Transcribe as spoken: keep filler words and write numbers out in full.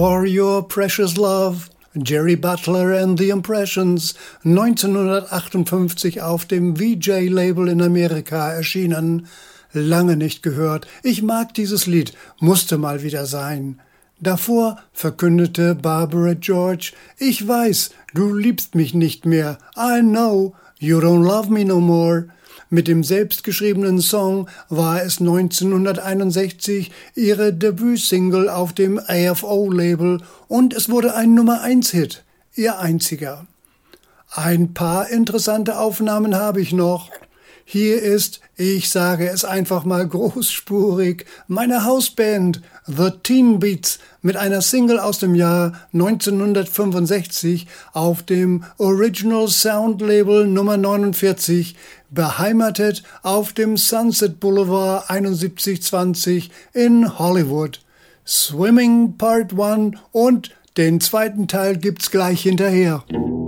For Your Precious Love, Jerry Butler and the Impressions, neunzehnhundertachtundfünfzig auf dem V J-Label in Amerika erschienen. Lange nicht gehört. Ich mag dieses Lied, musste mal wieder sein. Davor verkündete Barbara George, ich weiß, du liebst mich nicht mehr. I know, you don't love me no more. Mit dem selbstgeschriebenen Song war es neunzehnhunderteinundsechzig ihre Debütsingle auf dem A F O-Label und es wurde ein Nummer eins Hit, ihr einziger. Ein paar interessante Aufnahmen habe ich noch. Hier ist, ich sage es einfach mal großspurig, meine Hausband The Teen Beats mit einer Single aus dem Jahr neunzehnhundertfünfundsechzig auf dem Original Sound Label Nummer neunundvierzig, beheimatet auf dem Sunset Boulevard einundsiebzig zwanzig in Hollywood. Swimming Part eins und den zweiten Teil gibt's gleich hinterher.